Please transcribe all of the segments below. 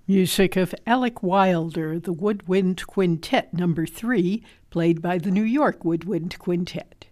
Music of Alec Wilder, the Woodwind Quintet, number 3, played by the New York Woodwind Quintet.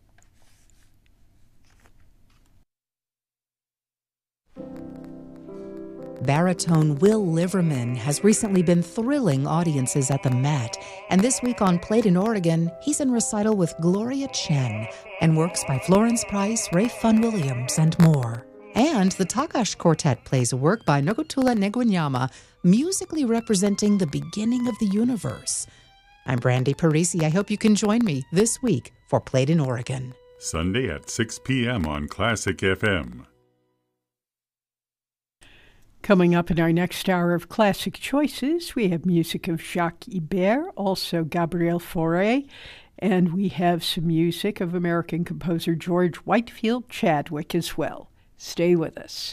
Baritone Will Liverman has recently been thrilling audiences at the Met, and this week on Played in Oregon, he's in recital with Gloria Chen and works by Florence Price, Ralph Vaughan Williams, and more. And the Takash Quartet plays a work by Nogotula Negonyama, musically representing the beginning of the universe. I'm Brandy Parisi. I hope you can join me this week for Played in Oregon. Sunday at 6 p.m. on Classic FM. Coming up in our next hour of Classic Choices, we have music of Jacques Ibert, also Gabriel Fauré, and we have some music of American composer George Whitefield Chadwick as well. Stay with us.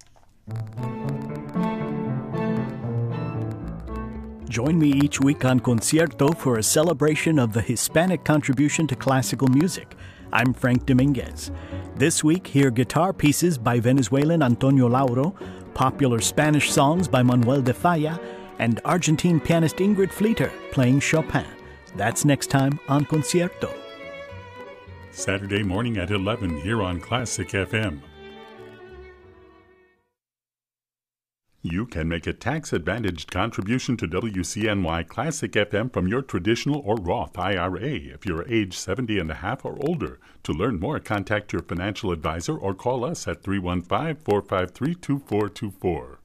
Join me each week on Concierto for a celebration of the Hispanic contribution to classical music. I'm Frank Dominguez. This week, hear guitar pieces by Venezuelan Antonio Lauro, popular Spanish songs by Manuel de Falla, and Argentine pianist Ingrid Fleeter playing Chopin. That's next time on Concierto. Saturday morning at 11 here on Classic FM. You can make a tax-advantaged contribution to WCNY Classic FM from your traditional or Roth IRA if you're age 70 and a half or older. To learn more, contact your financial advisor or call us at 315-453-2424.